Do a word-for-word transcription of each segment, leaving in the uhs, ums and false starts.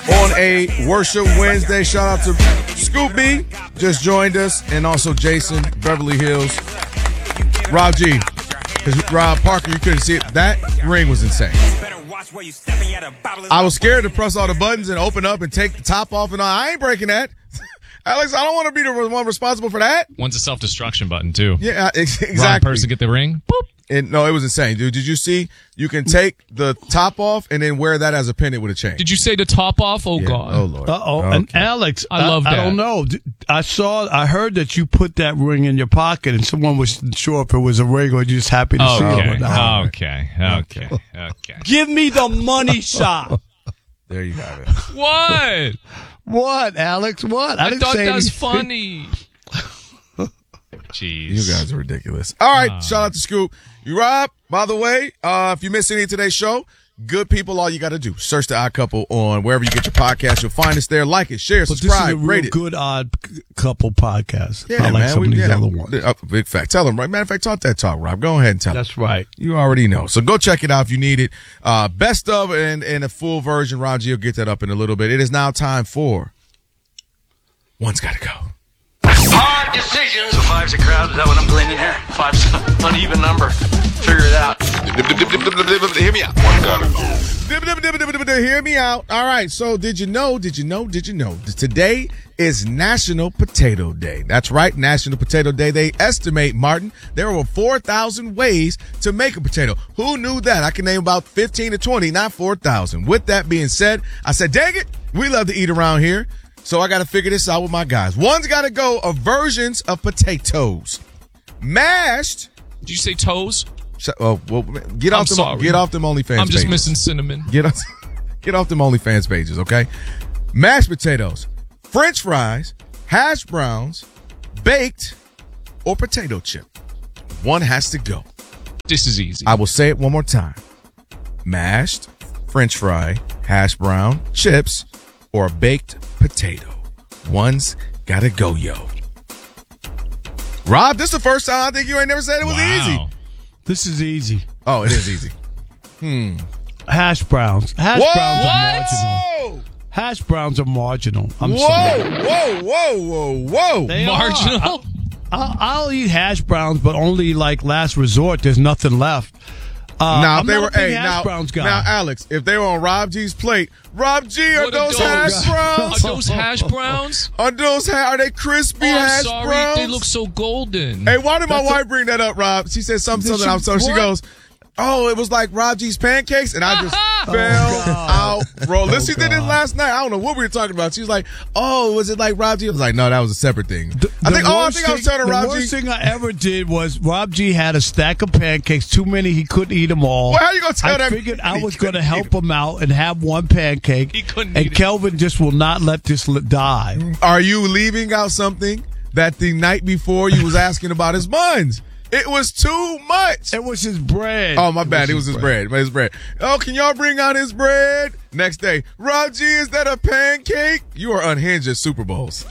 on a Worship Wednesday. Shout out to Scoop B, just joined us, and also Jason, Beverly Hills. Rob G, because Rob Parker, you couldn't see it. That ring was insane. I was scared to press all the buttons and open up and take the top off and all. I ain't breaking that. Alex, I don't want to be the one responsible for that. One's a self-destruction button, too. Yeah, exactly. Wrong person get the ring. Boop. And no, it was insane, dude. Did you see? You can take the top off and then wear that as a pendant with a chain. Did you say the top off? Oh, yeah. God. Oh, Lord. Uh-oh. Okay. And Alex, I love that. I don't know. I saw, I heard that you put that ring in your pocket and someone was sure if it was a ring or you just happy to see Okay. it. Oh, okay. Okay. Okay. Give me the money shot. There you have it. What? What, Alex? What? I, I didn't thought say that was anything. funny. Jeez. You guys are ridiculous. All right, Uh. shout out to Scoop. You Rob, by the way, uh, if you missed any of today's show, good people, all you got to do, search The Odd Couple on wherever you get your podcast. You'll find us there. Like it, share, But subscribe, this is a real rate it. good odd c- couple podcast. Yeah, I like man. some We, of these yeah, other ones. uh, big fact. Tell them, right? Matter of fact, talk that talk, Rob. Go ahead and tell them. That's right. You already know. So go check it out if you need it. Uh, best of and, and a full version. Ron G will get that up in a little bit. It is now time for One's Gotta Go. Hard decisions. So five's a crowd. Is that what I'm gleaning here? Five's an uneven number. Figure it out. Hear me out. One gotta go. Hear me out. All right. So did you know, did you know, did you know that today is National Potato Day? That's right. National Potato Day. They estimate, Martin, there are over four thousand ways to make a potato. Who knew that? I can name about fifteen to twenty, not four thousand. With that being said, I said, dang it, we love to eat around here. So I got to figure this out with my guys. One's got to go of versions of potatoes. Mashed. Did you say toes? Oh, well, get I'm off them. sorry. Get off them OnlyFans. I'm just pages. missing cinnamon. Get off. Get off them OnlyFans pages, okay? Mashed potatoes, French fries, hash browns, baked, or potato chip. One has to go. This is easy. I will say it one more time: mashed, French fry, hash brown, chips, or a baked potato. One's gotta go, yo. Rob, this is the first time I think you ain't never said it was wow. easy. This is easy. Oh, it is easy. Hmm. Hash browns. Hash Whoa! browns are What? marginal. Hash browns are marginal. I'm whoa, sorry. whoa, whoa, whoa, whoa. They Marginal? are. I'll, I'll eat hash browns, but only like last resort. There's nothing left. Uh, Now, if I'm they not were, a big hey, hash now, browns guy. now, Alex, if they were on Rob G's plate, Rob G, are What are those those? hash browns? Are those hash browns? Are those ha- are they crispy Oh, I'm hash sorry. browns? They look so golden. Hey, why did my That's wife bring that up, Rob? She said something, Did something. I'm she- so she what? goes, oh, it was like Rob G's pancakes, and I just fell out, bro. Listen, she did this God. last night. I don't know what we were talking about. She was like, oh, was it like Rob G? I was like, no, that was a separate thing. The- I the think, oh, I worst think I was thing- telling The Rob worst G. thing I ever did was Rob G had a stack of pancakes, too many, he couldn't eat them all. Well, how you gonna tell I that? figured I he was going to couldn't help eat him out and have one pancake. He couldn't and eat it. Kelvin just will not let this li- die. Are you leaving out something that the night before you was asking about his buns? It was too much. It was his bread. Oh, my bad. It was his bread. His bread. Oh, can y'all bring out his bread? Next day, Rob G, is that a pancake? You are unhinged at Super Bowls.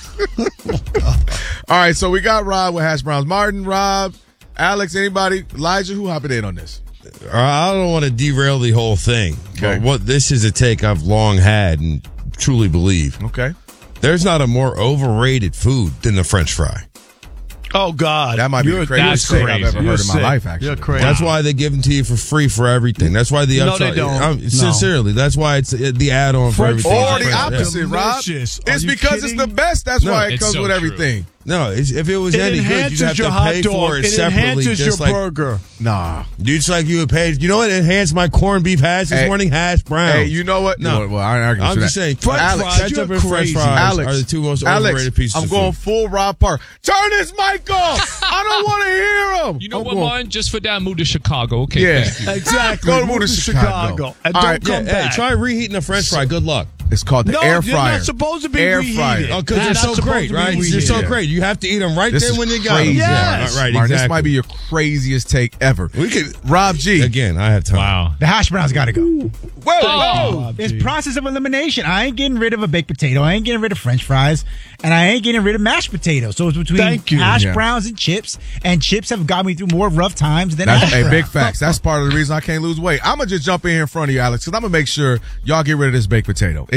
All right, so we got Rob with hash browns. Martin, Rob, Alex, anybody? Elijah, who hopping in on this? I don't want to derail the whole thing, Okay. but what this is a take I've long had and truly believe. Okay. There's not a more overrated food than the French fry. Oh, God. That might be You're- the craziest that's thing I've crazy. ever You're heard in my sick. life, actually. You're crazy. That's why they give them to you for free for everything. That's why the No, upside. they don't. I'm- No. Sincerely, that's why it's uh, the add-on for French everything. Or fries the are opposite, Rob. delicious. Are It's you because kidding? it's the best. That's No, why it it's comes so with true. everything. No, it's, if it was It any good, you'd enhances have your to hot pay dog. for it It separately. enhances Just your like, burger. Nah. dude, it's like you would pay. You know what enhanced my corned beef hash this Hey. morning? Hash browns. Hey, you know what? No. Well, I ain't arguing I'm with just that. saying, French Alex, fries, ketchup you're and French crazy. fries Alex, are the two most Alex, overrated pieces I'm of going food. full Rob Park. Turn his mic off. I don't want to hear him. You know I'm what, going- Martin? Just for that, move to Chicago. Okay, Yeah. thank you. Exactly. Go to Move to Chicago. And All don't right, come Yeah, back. hey, try reheating a French fry. Good luck. It's called the No, air they're fryer. not supposed to be air reheated. fryer. Oh, because They're they're not so supposed great, to be right? They're reheated. so great. You have to eat them right This there is when you got crazy. them. Yes. Yeah, right, Martin, exactly. this might be your craziest take ever. We could Rob G. again. I have time. Wow. The hash browns got to go. Whoa, whoa. It's process of elimination. I ain't getting rid of a baked potato. I ain't getting rid of French fries, and I ain't getting rid of mashed potatoes. So it's between Thank you. hash Yeah. browns and chips, and chips have got me through more rough times than That's hash hey, browns. big facts. That's part of the reason I can't lose weight. I'm gonna just jump in here in front of you, Alex, because I'm gonna make sure y'all get rid of this baked potato. It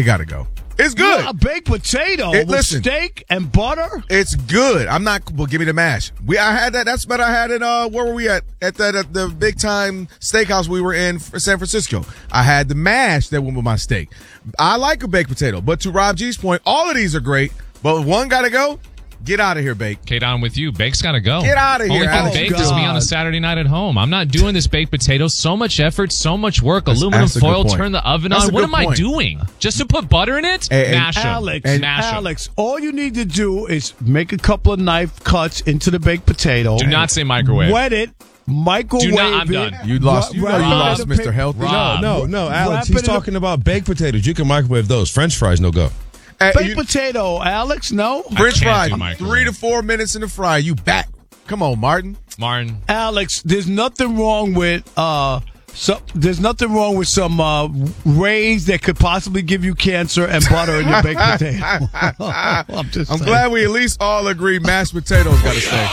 got to go. It's good. A baked potato It- with listen. steak and butter. It's good. I'm not. Well, give me the mash. We. I had that. That's what I had in. Uh, where were we at? At that at the big time steakhouse we were in for San Francisco. I had the mash that went with my steak. I like a baked potato, but to Rob G's point, all of these are great. But one got to go. Get out of here, Bake. Kate, on with you. Bake's got to go. Get outta here, Only thing Alex. baked Oh, is me God. on a Saturday night at home. I'm not doing this baked potato. So much effort, so much work. That's- Aluminum that's a good foil, point. turn the oven That's a on. What good am I point. doing? Just to put butter in it? And- and Mash 'em. Alex, Mash 'em. Alex, all you need to do is make a couple of knife cuts into the baked potato. Do not say microwave. Wet it, microwave Do not- I'm it. done. You lost. You know wrap you it in lost, a Mister pa- Healthy. Rob. No, no, Alex. Wrap He's it in a- talking about baked potatoes. You can microwave those. French fries, no go. Hey, Baked you- potato, Alex, no? French can't fries, do microwave. three to four minutes in the fryer. You back. Come on, Martin. Martin. Alex, there's nothing wrong with uh so, there's nothing wrong with some uh, rays that could possibly give you cancer and butter in your baked potato. I'm just I'm saying. glad we at least all agree mashed potatoes got to stay.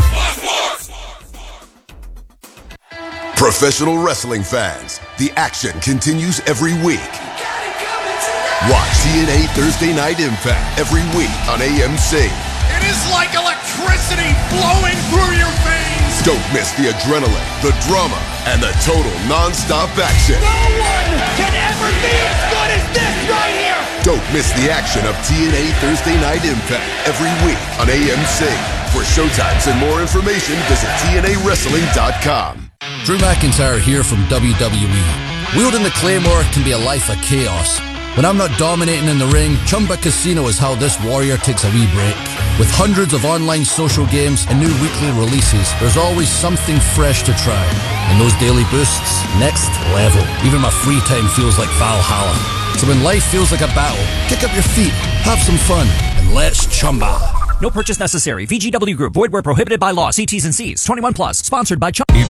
Professional wrestling fans, the action continues every week. Watch T N A Thursday Night Impact every week on A M C. It is like electricity flowing through your veins. Don't miss the adrenaline, the drama, and the total non-stop action. No one can ever be as good as this right here. Don't miss the action of T N A Thursday Night Impact every week on A M C. For showtimes and more information, visit T N A wrestling dot com. Drew McIntyre here from W W E. Wielding the Claymore can be a life of chaos. When I'm not dominating in the ring, Chumba Casino is how this warrior takes a wee break. With hundreds of online social games and new weekly releases, there's always something fresh to try. And those daily boosts, next level. Even my free time feels like Valhalla. So when life feels like a battle, kick up your feet, have some fun, and let's Chumba. No purchase necessary. V G W Group. Void where prohibited by law. See T's and C's. twenty-one plus. Sponsored by Chumba.